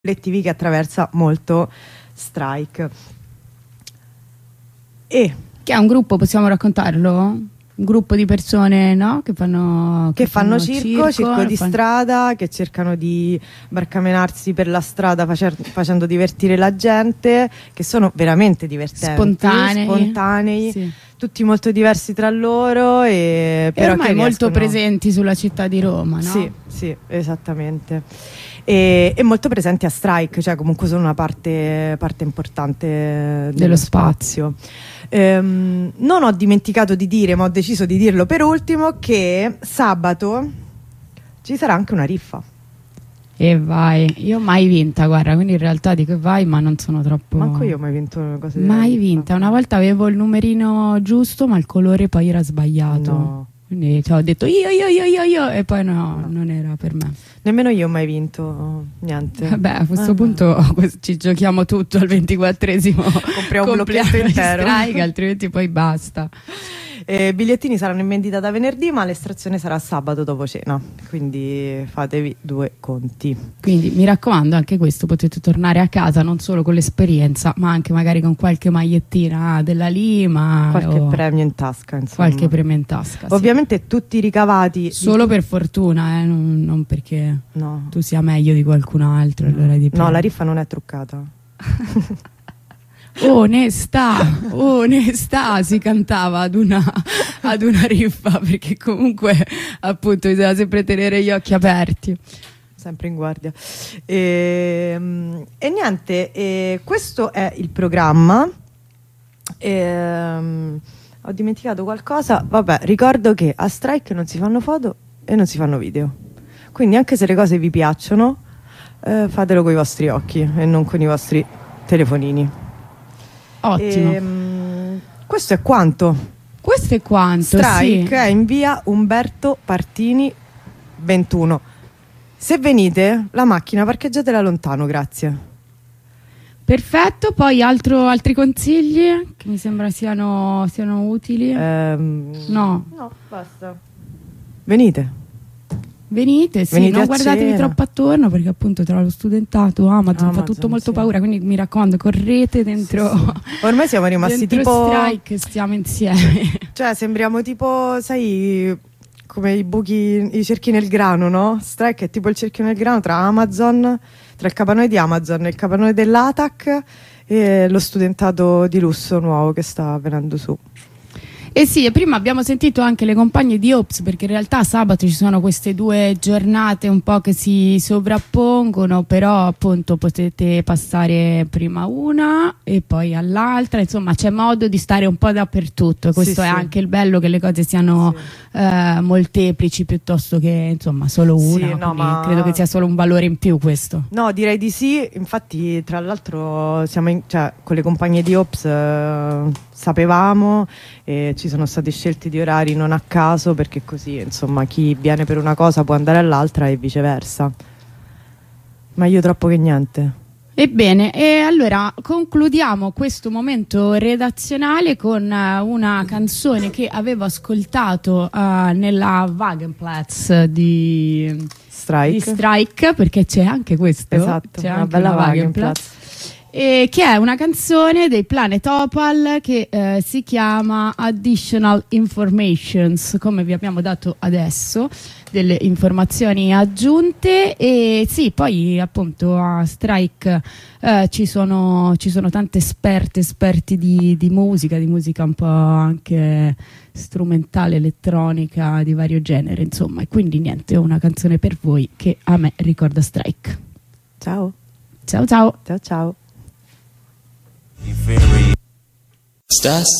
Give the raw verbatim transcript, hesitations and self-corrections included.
T V che attraversa molto Strike. E che è un gruppo, possiamo raccontarlo? Un gruppo di persone, no? Che fanno che, che fanno, fanno circo, circo, circo di fanno... strada, che cercano di barcamenarsi per la strada facer, facendo divertire la gente, che sono veramente divertenti, spontanei, spontanei sì. Tutti molto diversi tra loro e, però e ormai che molto riescono... presenti sulla città di Roma, no? Sì, sì, esattamente. E, e molto presenti a Strike, cioè comunque sono una parte, parte importante dello, dello spazio. Ehm, non ho dimenticato di dire, ma ho deciso di dirlo per ultimo, che sabato ci sarà anche una riffa. E vai, io mai vinta, guarda, quindi in realtà dico vai, ma non sono troppo... Manco io ho mai vinto una cosa di Mai vinta, una volta avevo il numerino giusto, ma il colore poi era sbagliato. No. Quindi cioè, ho detto io, io, io, io, io, e poi no, no, non era per me. Nemmeno io ho mai vinto, oh, niente. Vabbè, a questo ah, punto no. ci giochiamo tutto al ventiquattresimo. Compriamo un blocchetto intero. Strike, altrimenti poi basta. I bigliettini saranno in vendita da venerdì, ma l'estrazione sarà sabato dopo cena, quindi fatevi due conti. Quindi mi raccomando, anche questo potete tornare a casa non solo con l'esperienza, ma anche magari con qualche magliettina della Lima, qualche premio in tasca, insomma. Qualche premio in tasca, ovviamente sì. Tutti i ricavati solo per fortuna, eh, non, non perché no. tu sia meglio di qualcun altro, no. allora dipende. No, la riffa non è truccata. Onestà, onestà si cantava ad una, ad una riffa, perché comunque appunto bisogna sempre tenere gli occhi aperti, sempre in guardia. E, e niente, e questo è il programma. E, um, ho dimenticato qualcosa. Vabbè, ricordo che a Strike non si fanno foto e non si fanno video, quindi anche se le cose vi piacciono, eh, fatelo con i vostri occhi e non con i vostri telefonini. Ottimo. Ehm, questo è quanto. Questo è quanto. Strike sì. è in via Umberto Partini ventuno. Se venite, la macchina parcheggiatela lontano, grazie. Perfetto. Poi altro, altri consigli che mi sembra siano, siano utili? Ehm, no. No, basta. Venite. Venite, sì, Venite non guardatevi troppo attorno perché appunto tra lo studentato Amazon, Amazon fa tutto molto sì. paura, quindi mi raccomando, correte dentro. Sì, sì. Ormai siamo rimasti tipo Strike, stiamo insieme. Cioè sembriamo tipo, sai, come i buchi, i cerchi nel grano, no? Strike è tipo il cerchio nel grano tra Amazon, tra il capannone di Amazon e il capannone dell'A T A C e lo studentato di lusso nuovo che sta venendo su. Eh sì, e prima abbiamo sentito anche le compagne di Ops, perché in realtà sabato ci sono queste due giornate un po' che si sovrappongono, però appunto potete passare prima una e poi all'altra, insomma c'è modo di stare un po' dappertutto, questo sì, è sì. anche il bello, che le cose siano sì. eh, molteplici piuttosto che insomma solo una, sì, no, ma... credo che sia solo un valore in più questo. No, direi di sì, infatti tra l'altro siamo in, cioè, con le compagne di Ops eh, sapevamo e ci sono stati scelti di orari non a caso, perché così insomma chi viene per una cosa può andare all'altra e viceversa. Meglio troppo che niente. Ebbene, e allora concludiamo questo momento redazionale con uh, una canzone che avevo ascoltato uh, nella Wagenplatz di Strike. di Strike, perché c'è anche questo, esatto, c'è una anche bella una Wagenplatz. Wagenplatz. E che è una canzone dei Planet Opal che eh, si chiama Additional Informations, come vi abbiamo dato adesso delle informazioni aggiunte. E sì, poi appunto a Strike eh, ci sono ci sono tante esperte esperti di, di musica di musica un po' anche strumentale, elettronica, di vario genere, insomma, e quindi niente, ho una canzone per voi che a me ricorda Strike. Ciao ciao ciao ciao ciao. Stas